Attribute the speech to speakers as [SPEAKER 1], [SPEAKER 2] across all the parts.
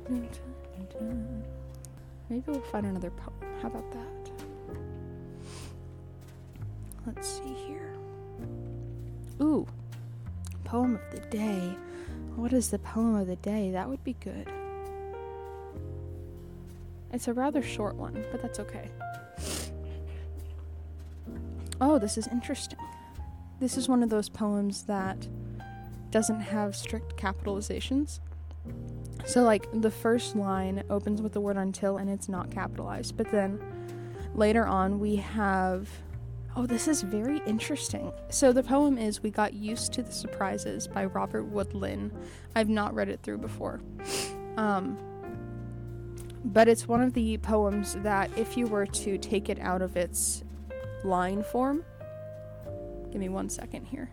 [SPEAKER 1] Maybe we'll find another poem. How about that? Let's see here. Ooh, poem of the day. What is the poem of the day? That would be good. It's a rather short one, but that's okay. Oh, this is interesting. This is one of those poems that doesn't have strict capitalizations. So, like, the first line opens with the word until and it's not capitalized. But then later on we have... Oh, this is very interesting. So the poem is We Got Used to the Surprises by Robert Woodlin. I've not read it through before. But it's one of the poems that if you were to take it out of its line form... Give me 1 second here.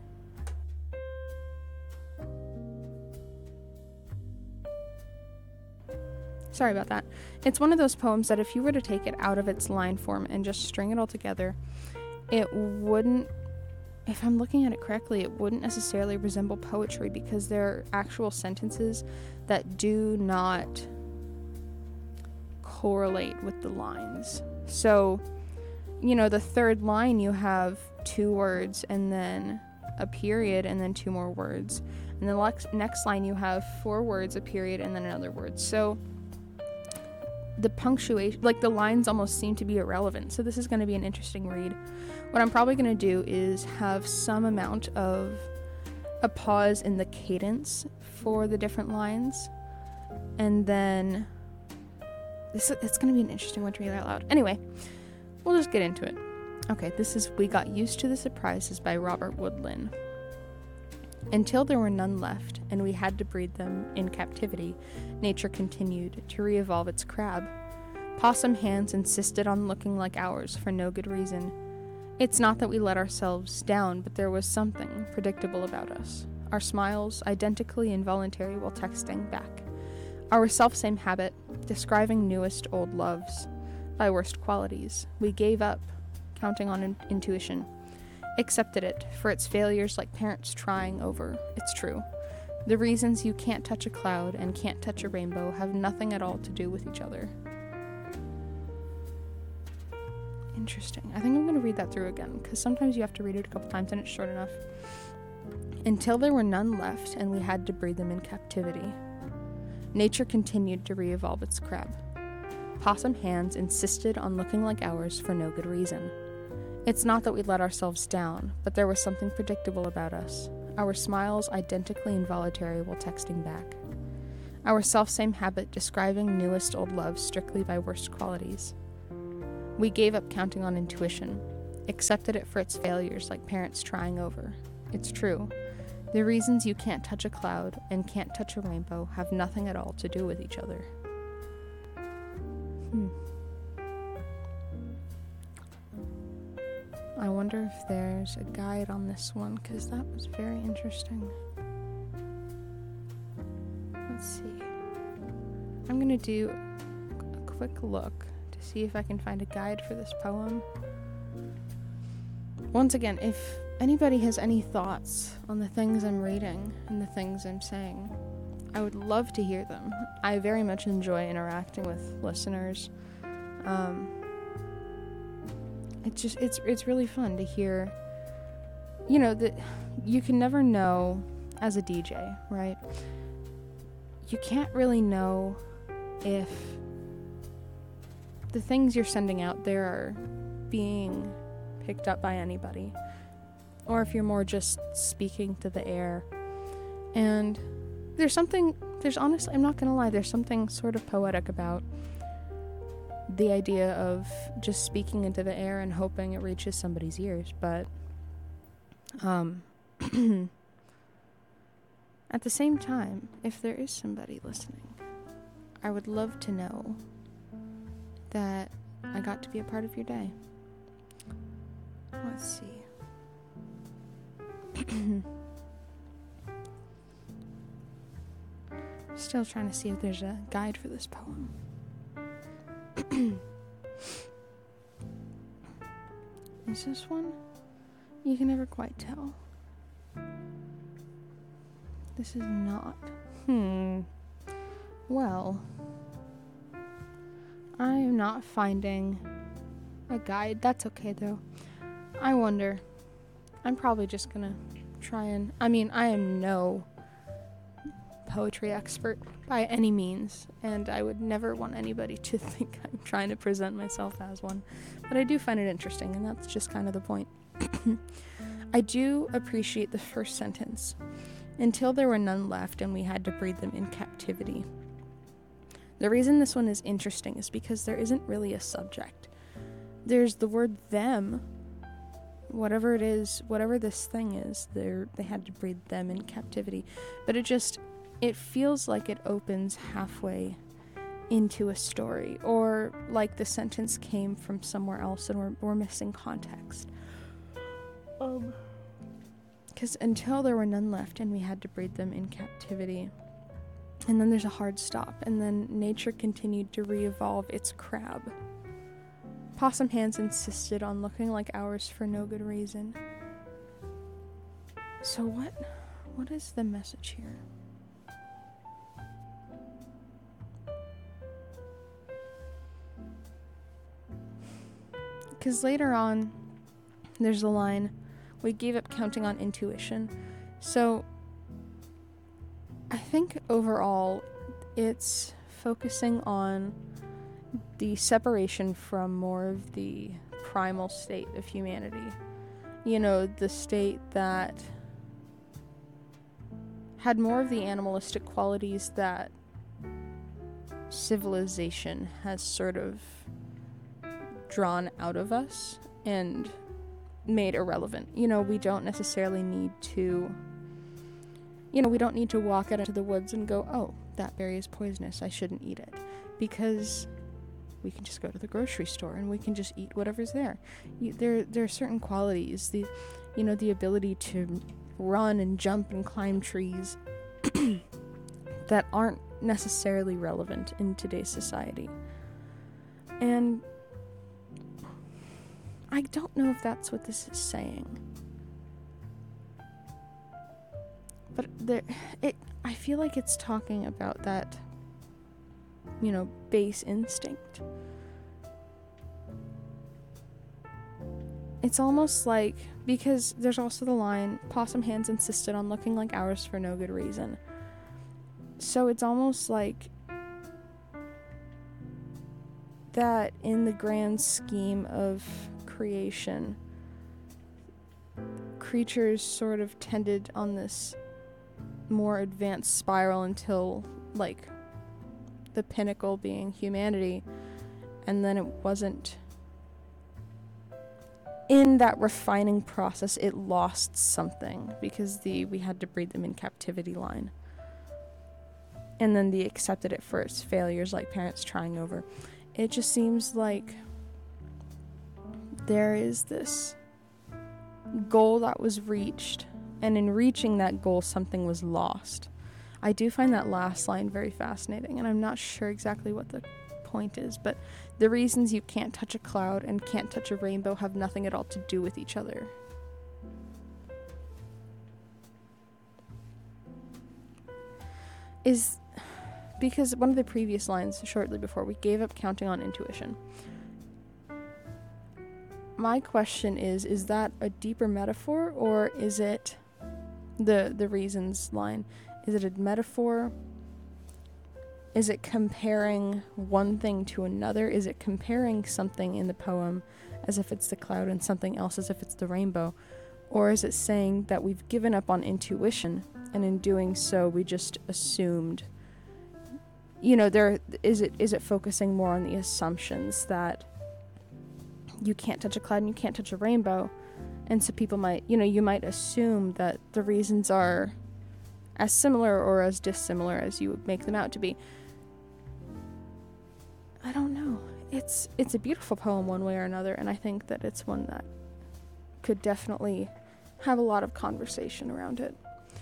[SPEAKER 1] Sorry about that. It's one of those poems that if you were to take it out of its line form and just string it all together, it wouldn't, if I'm looking at it correctly, it wouldn't necessarily resemble poetry because there are actual sentences that do not correlate with the lines. So, the third line you have 2 words and then a period and then 2 more words. And the next line you have 4 words, a period, and then another word. So the punctuation, like the lines almost seem to be irrelevant. So this is going to be an interesting read. What I'm probably going to do is have some amount of a pause in the cadence for the different lines. And then it's going to be an interesting one to read out loud. Anyway, we'll just get into it. Okay, this is We Got Used to the Surprises by Robert Woodlin. Until there were none left, and we had to breed them in captivity, nature continued to re-evolve its crab. Possum hands insisted on looking like ours for no good reason. It's not that we let ourselves down, but there was something predictable about us. Our smiles, identically involuntary while texting back. Our self-same habit, describing newest old loves by worst qualities. We gave up, counting on intuition. Accepted it for its failures like parents trying over. It's true. The reasons you can't touch a cloud and can't touch a rainbow have nothing at all to do with each other. Interesting. I think I'm going to read that through again, because sometimes you have to read it a couple times and it's short enough. Until there were none left and we had to breed them in captivity. Nature continued to re-evolve its crab. Possum hands insisted on looking like ours for no good reason. It's not that we let ourselves down, but there was something predictable about us. Our smiles identically involuntary while texting back. Our self-same habit describing newest old loves strictly by worst qualities. We gave up counting on intuition, accepted it for its failures like parents trying over. It's true. The reasons you can't touch a cloud and can't touch a rainbow have nothing at all to do with each other. I wonder if there's a guide on this one, because that was very interesting. Let's see. I'm going to do a quick look to see if I can find a guide for this poem. Once again, if anybody has any thoughts on the things I'm reading and the things I'm saying, I would love to hear them. I very much enjoy interacting with listeners. It's really fun to hear, that you can never know as a DJ, right? You can't really know if the things you're sending out there are being picked up by anybody, or if you're more just speaking to the air. And there's honestly, I'm not gonna lie, there's something sort of poetic about the idea of just speaking into the air and hoping it reaches somebody's ears. But at the same time, if there is somebody listening, I would love to know that I got to be a part of your day. Let's see. Still trying to see if there's a guide for this poem. Is this one? You can never quite tell. This is not. Well, I'm not finding a guide. That's okay, though. I wonder. I'm probably just gonna try and... I mean, I am no poetry expert by any means, and I would never want anybody to think I'm trying to present myself as one. But I do find it interesting, and that's just kind of the point. I do appreciate the first sentence. Until there were none left and we had to breed them in captivity. The reason this one is interesting is because there isn't really a subject. There's the word them, whatever it is, whatever this thing is, they had to breed them in captivity. But it feels like it opens halfway into a story, or like the sentence came from somewhere else and we're missing context. Because until there were none left and we had to breed them in captivity. And then there's a hard stop, and then nature continued to re-evolve its crab. Possum hands insisted on looking like ours for no good reason. So what is the message here? Because later on, there's a line, we gave up counting on intuition. So I think overall it's focusing on the separation from more of the primal state of humanity. You know, the state that had more of the animalistic qualities that civilization has sort of drawn out of us and made irrelevant. You know, we don't necessarily need to... we don't need to walk out into the woods and go, oh, that berry is poisonous, I shouldn't eat it. Because we can just go to the grocery store and we can just eat whatever's there. There are certain qualities, the ability to run and jump and climb trees that aren't necessarily relevant in today's society. And I don't know if that's what this is saying. But I feel like it's talking about that, base instinct. It's almost like, because there's also the line, possum hands insisted on looking like ours for no good reason. So it's almost like that in the grand scheme of creation, creatures sort of tended on this more advanced spiral until, like, the pinnacle being humanity, and then it wasn't... In that refining process, it lost something, because we had to breed them in captivity line. And then they accepted it for its failures, like parents trying over. It just seems like there is this goal that was reached, and in reaching that goal, something was lost. I do find that last line very fascinating, and I'm not sure exactly what the point is, but the reasons you can't touch a cloud and can't touch a rainbow have nothing at all to do with each other. Is because one of the previous lines shortly before, we gave up counting on intuition. My question is that a deeper metaphor, or is it the reasons line? Is it a metaphor? Is it comparing one thing to another? Is it comparing something in the poem as if it's the cloud and something else as if it's the rainbow? Or is it saying that we've given up on intuition, and in doing so we just assumed, is it focusing more on the assumptions that you can't touch a cloud and you can't touch a rainbow, and so people might, you might assume that the reasons are as similar or as dissimilar as you would make them out to be. I don't know. It's a beautiful poem one way or another, and I think that it's one that could definitely have a lot of conversation around it.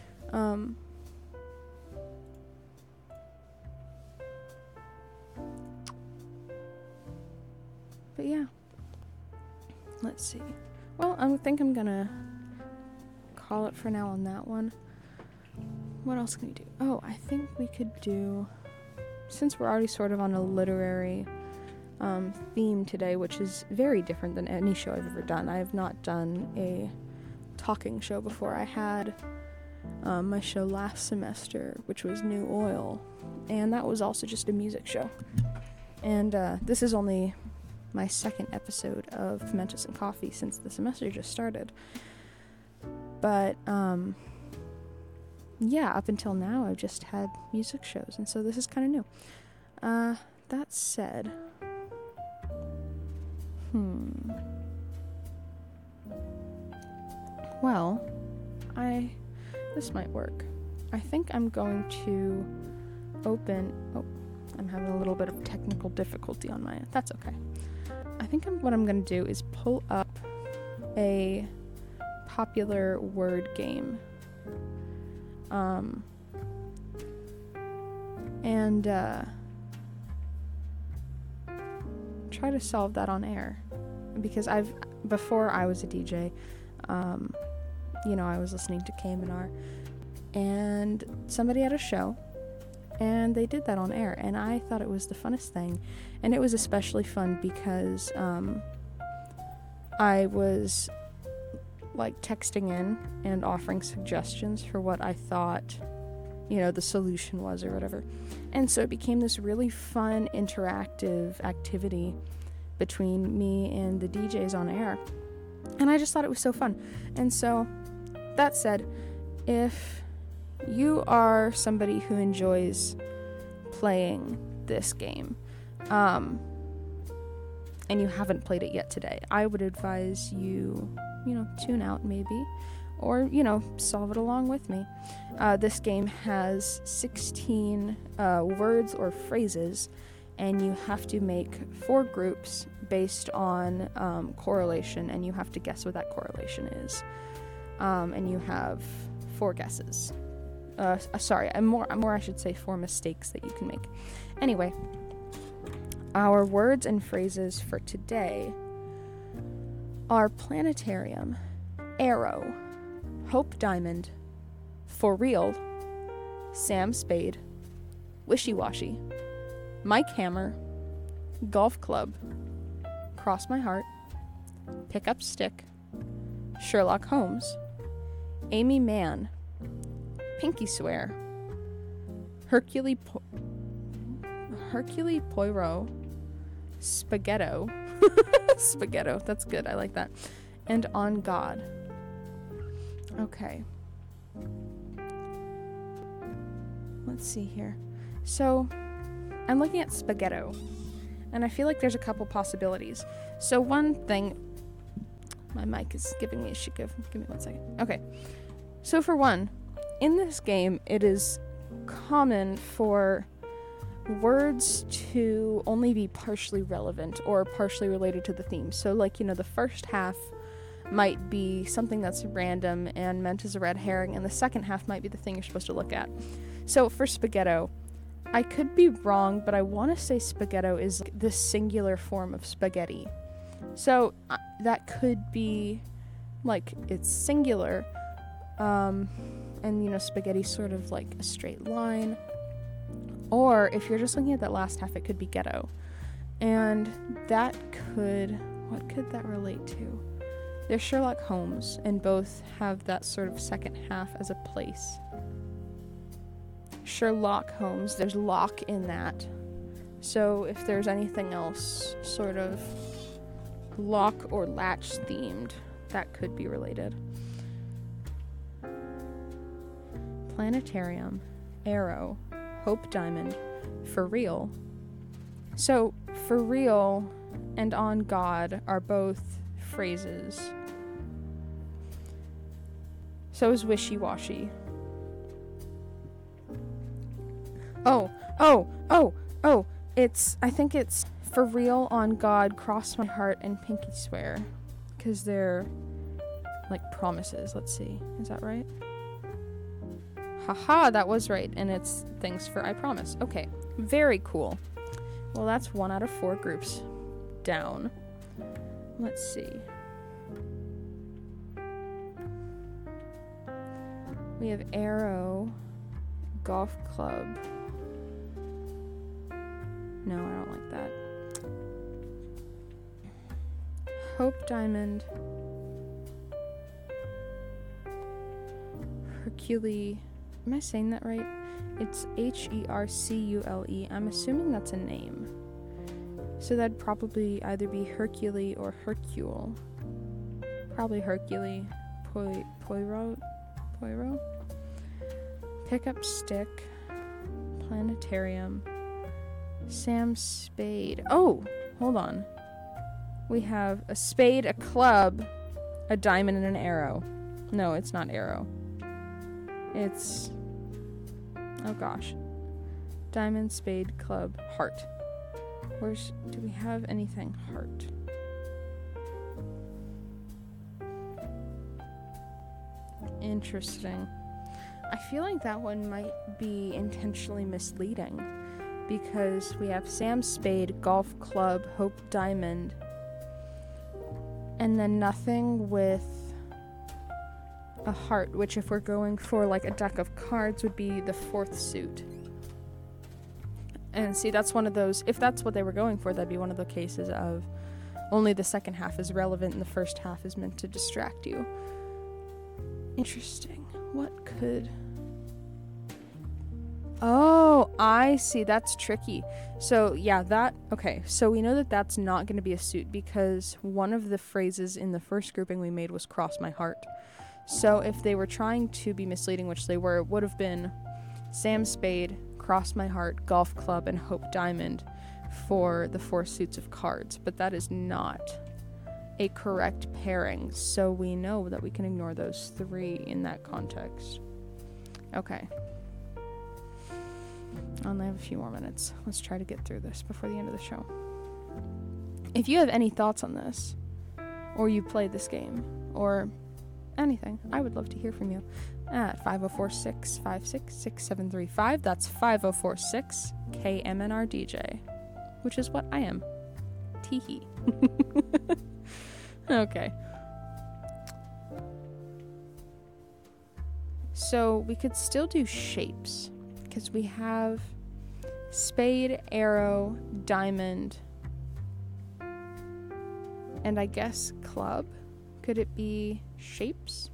[SPEAKER 1] But yeah. Let's see. Well, I think I'm gonna call it for now on that one. What else can we do? Oh, I think we could do, since we're already sort of on a literary theme today, which is very different than any show I've ever done. I have not done a talking show before. I had my show last semester, which was New Oil, and that was also just a music show. And this is only my second episode of Pimentos and Coffee since the semester just started. But yeah, up until now I've just had music shows, and so this is kind of new. That said, well, this might work. I think I'm going to I'm having a little bit of technical difficulty on my end. That's okay. I think what I'm going to do is pull up a popular word game. And try to solve that on air. Because before I was a DJ, I was listening to KMNR, and somebody had a show, and they did that on air, and I thought it was the funnest thing. And it was especially fun because I was like texting in and offering suggestions for what I thought the solution was or whatever. And so it became this really fun interactive activity between me and the DJs on air, and I just thought it was so fun. And so that said, if you are somebody who enjoys playing this game, and you haven't played it yet today, I would advise you, tune out maybe, or, solve it along with me. This game has 16 words or phrases, and you have to make 4 groups based on correlation, and you have to guess what that correlation is. And you have 4 guesses. More I should say 4 mistakes that you can make. Anyway, our words and phrases for today are planetarium, arrow, Hope Diamond, for real, Sam Spade, wishy-washy, Mike Hammer, golf club, cross my heart, pick up stick, Sherlock Holmes, Amy Mann, pinky swear, Hercule Poirot, spaghetto, spaghetto, that's good, I like that, and on God. Okay. Let's see here. So, I'm looking at spaghetto, and I feel like there's a couple possibilities. So one thing, my mic is giving me a shit. Give me 1 second. Okay. So for one, in this game, it is common for words to only be partially relevant or partially related to the theme. So the first half might be something that's random and meant as a red herring, and the second half might be the thing you're supposed to look at. So for spaghetto, I could be wrong, but I want to say spaghetto is the singular form of spaghetti. So that could be it's singular, and spaghetti sort of like a straight line. Or if you're just looking at that last half, it could be ghetto. And what could that relate to? There's Sherlock Holmes, and both have that sort of second half as a place. Sherlock Holmes, there's lock in that. So if there's anything else sort of lock or latch themed, that could be related. Planetarium, arrow, Hope Diamond, for real. So for real and on God are both phrases. So is wishy-washy. I think it's for real, on God, cross my heart, and pinky swear. Because they're promises. Let's see. Is that right? Haha, that was right. And it's thanks for I promise. Okay. Very cool. Well, that's 1 out of 4 groups down. Let's see. We have arrow, golf club. No, I don't like that. Hope, diamond. Hercule. Am I saying that right? It's Hercule. I'm assuming that's a name. So that'd probably either be Hercule or Hercule. Probably Hercule. Poirot? Pickup stick. Planetarium. Sam Spade. Oh! Hold on. We have a spade, a club, a diamond, and an arrow. No, it's not arrow. It's... oh gosh. Diamond, spade, club, heart. Do we have anything? Heart. Interesting. I feel like that one might be intentionally misleading because we have Sam Spade, golf club, hope diamond, and then nothing with a heart, which if we're going for like a deck of cards would be the fourth suit. And see, that's one of those, if that's what they were going for, that'd be one of the cases of only the second half is relevant and the first half is meant to distract you. Interesting. What could... oh, I see. That's tricky. So, yeah, okay, so we know that that's not going to be a suit because one of the phrases in the first grouping we made was cross my heart. So if they were trying to be misleading, which they were, it would have been Sam Spade, cross my heart, golf club, and hope diamond for the four suits of cards. But that is not a correct pairing, so we know that we can ignore those three in that context. Okay. I only have a few more minutes. Let's try to get through this before the end of the show. If you have any thoughts on this, or you played this game, or anything, I would love to hear from you at 504-656-6735. That's 5046-KMNRDJ, which is what I am. Teehee. Okay. So we could still do shapes because we have spade, arrow, diamond, and I guess club. Could it be shapes?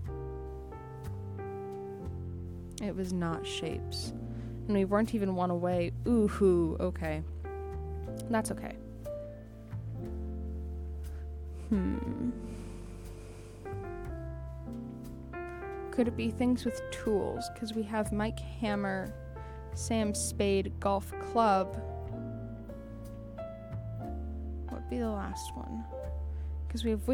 [SPEAKER 1] It was not shapes. And we weren't even one away. Ooh-hoo. Okay. That's okay. Could it be things with tools? Because we have Mike Hammer, Sam Spade, golf club. What would be the last one? Because we have